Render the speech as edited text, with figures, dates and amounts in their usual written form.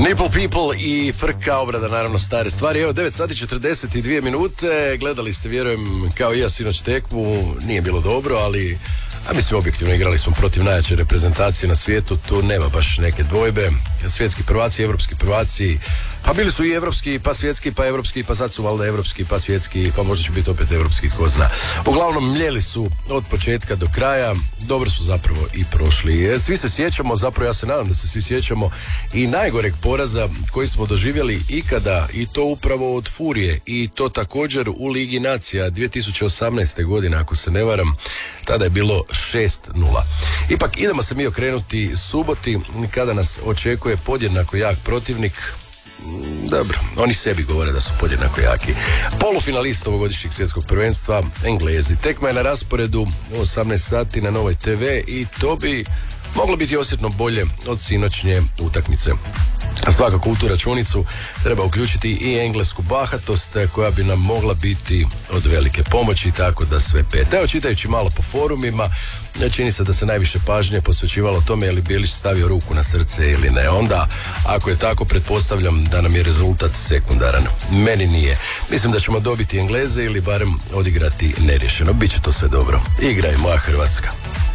Nipple People i Frka obrada, naravno stare stvari. Evo 9 sati 42 minute. Gledali ste, vjerujem, kao i ja sinoć tekmu. Nije bilo dobro, ali mislim objektivno igrali smo protiv najjače reprezentacije na svijetu. Tu nema baš neke dvojbe. Svjetski prvaci, evropski prvaci, pa bili su i evropski, pa svjetski, pa evropski, pa sad su valjda evropski, pa svjetski, pa možda će biti opet evropski, ko zna. Uglavnom mljeli su od početka do kraja. Dobro su zapravo i prošli. Svi se sjećamo, zapravo ja se nadam da se svi sjećamo i najgoreg poraza koji smo doživjeli ikada, i to upravo od Furije, i to također u Ligi nacija 2018. godine, ako se ne varam. Tada je bilo 6-0. Ipak idemo se mi okrenuti suboti, kada nas očekuje podjednako jak protivnik. Dobro, oni sebi govore da su podjednako jaki. Polufinalist ovogodišnjeg svjetskog prvenstva, Englezi. Tekma je na rasporedu u 18 sati na Novoj TV i to bi moglo biti osjetno bolje od sinoćnje utakmice. Svakako u tu računicu treba uključiti i englesku bahatost koja bi nam mogla biti od velike pomoći, tako da sve pet. Evo, čitajući malo po forumima, čini se da se najviše pažnje posvećivalo tome je li Bilić stavio ruku na srce ili ne. Onda, ako je tako, pretpostavljam da nam je rezultat sekundaran. Meni nije. Mislim da ćemo dobiti Engleze ili barem odigrati nerješeno. Biće to sve dobro. Igraj moja Hrvatska.